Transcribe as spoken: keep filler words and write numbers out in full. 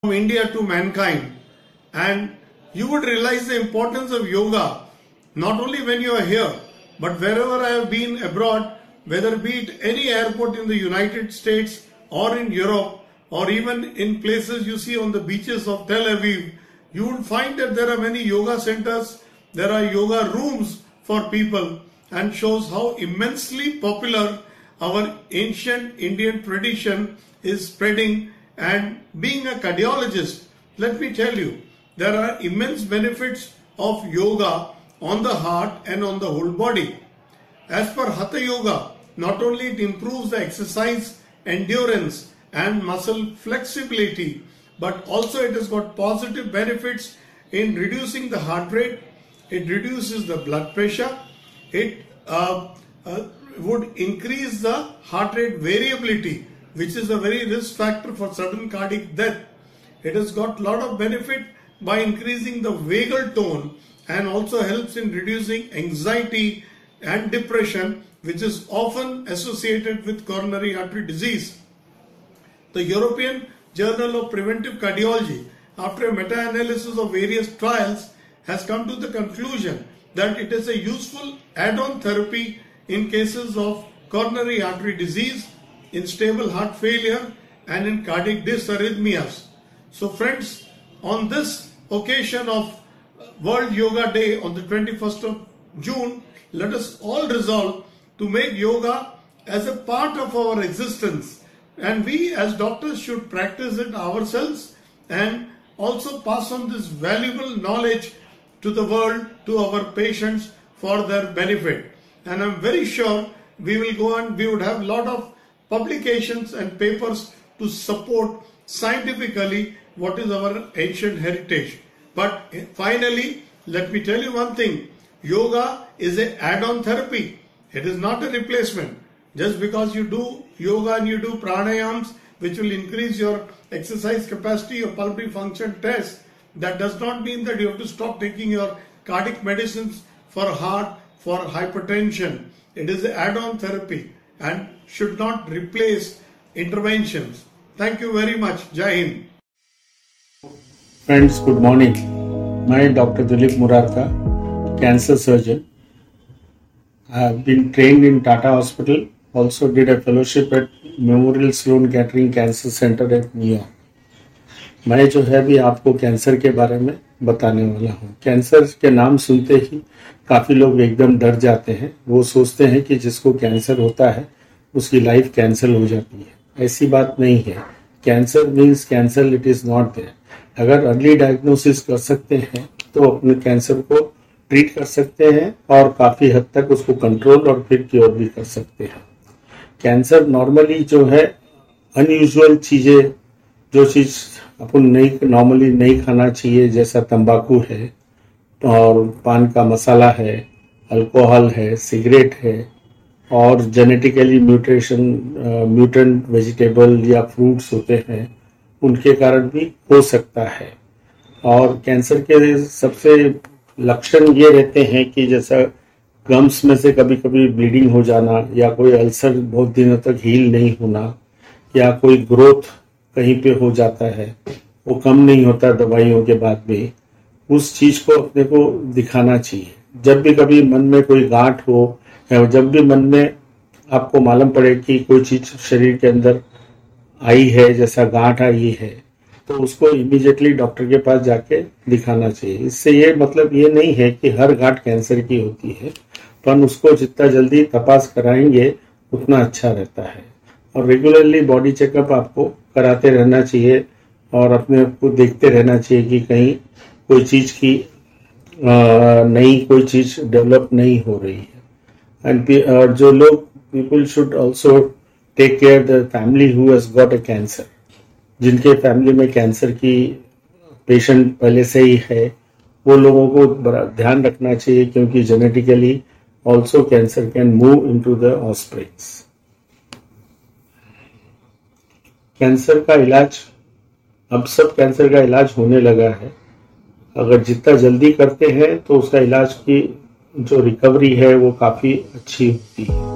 from India to mankind, and you would realize the importance of yoga not only when you are here, but wherever I have been abroad, whether be it any airport in the United States or in Europe, or even in places you see on the beaches of Tel Aviv, you would find that there are many yoga centers, there are yoga rooms for people, and shows how immensely popular our ancient Indian tradition is spreading. And being a cardiologist, let me tell you, there are immense benefits of yoga on the heart and on the whole body. As per Hatha Yoga, not only it improves the exercise endurance and muscle flexibility, but also it has got positive benefits in reducing the heart rate, it reduces the blood pressure, it uh, uh, would increase the heart rate variability, which is a very risk factor for sudden cardiac death. It has got a lot of benefit by increasing the vagal tone and also helps in reducing anxiety and depression, which is often associated with coronary artery disease. The European Journal of Preventive Cardiology, after a meta-analysis of various trials, has come to the conclusion that it is a useful add-on therapy in cases of coronary artery disease, in stable heart failure, and in cardiac dysarrhythmias. So friends, on this occasion of World Yoga Day on the twenty-first of June, let us all resolve to make yoga as a part of our existence, and we as doctors should practice it ourselves and also pass on this valuable knowledge to the world, to our patients, for their benefit. And I'm very sure we will go on, we would have a lot of publications and papers to support scientifically what is our ancient heritage. But finally, let me tell you one thing, yoga is an add-on therapy. It is not a replacement. Just because you do yoga and you do pranayams, which will increase your exercise capacity, your pulmonary function test, that does not mean that you have to stop taking your cardiac medicines for heart, for hypertension. It is an add-on therapy and should not replace interventions. Thank you very much. Jai Hind. Friends, good morning. I am Doctor Dilip Murarka, cancer surgeon. I have been trained in Tata Hospital, also did a fellowship at Memorial Sloan Kettering Cancer Center at New York. मैं जो है भी आपको cancer के बारे में बताने वाला हूँ। कैंसर के नाम सुनते ही काफ़ी लोग एकदम डर जाते हैं। वो सोचते हैं कि जिसको कैंसर होता है उसकी लाइफ कैंसिल हो जाती है। ऐसी बात नहीं है। Cancer means cancer, it is not there. अगर अर्ली डायग्नोसिस कर सकते हैं तो अपने कैंसर को ट्रीट कर सकते हैं और काफ़ी हद तक उसको कंट्रोल और फिर क्योर भी कर सकते हैं। कैंसर नॉर्मली जो है अनयूजुअल चीज़ें, जो चीज़ अपन नहीं नॉर्मली नहीं खाना चाहिए, जैसा तंबाकू है और पान का मसाला है, अल्कोहल है, सिगरेट है, और जेनेटिकली म्यूटेशन म्यूटेंट वेजिटेबल या फ्रूट्स होते हैं, उनके कारण भी हो सकता है। और कैंसर के सबसे लक्षण ये रहते हैं कि जैसा गम्स में से कभी कभी ब्लीडिंग हो जाना, या कोई अल्सर बहुत दिनों तक हील नहीं होना, या कोई ग्रोथ कहीं पे हो जाता है, वो कम नहीं होता दवाइयों के बाद भी, उस चीज को अपने को दिखाना चाहिए। जब भी कभी मन में कोई गांठ हो, या जब भी मन में आपको मालूम पड़े कि कोई चीज शरीर के अंदर आई है, जैसा गांठ आई है, तो उसको इमीडिएटली डॉक्टर के पास जाके दिखाना चाहिए। इससे ये मतलब ये नहीं है कि हर गांठ कैंसर की होती है, पर उसको जितना जल्दी तपास कराएंगे उतना अच्छा रहता है। और रेगुलरली बॉडी चेकअप आपको कराते रहना चाहिए और अपने को देखते रहना चाहिए कि कहीं कोई चीज़ की नई कोई चीज़ डेवलप नहीं हो रही है। एंड जो लोग people should also take care the family who has got a cancer. जिनके फैमिली में कैंसर की पेशेंट पहले से ही है, वो लोगों को बड़ा ध्यान रखना चाहिए, क्योंकि genetically also cancer can move into the offsprings. Cancer का इलाज, अब सब कैंसर का इलाज होने लगा है। अगर जितना जल्दी करते हैं तो उसका इलाज की जो रिकवरी है वो काफ़ी अच्छी होती है।